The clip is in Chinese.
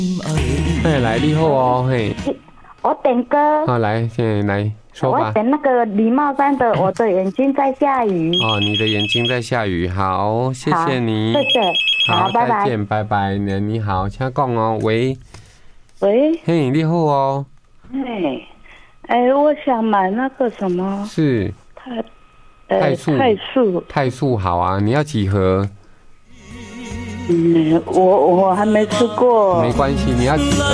嘿，来你好哦，嘿， 我点歌， 好来，现在来说吧。 我点那个李茂山的《我的眼睛在下雨》。 哦，你的眼睛在下雨，好，谢谢你， 谢谢，好，拜拜。 再见，拜拜。你好，请讲哦，喂， 喂， 嘿，你好哦， 我想买那个什么是泰素好啊，你要几盒？ 我还没吃过。 没关系，你要几盒？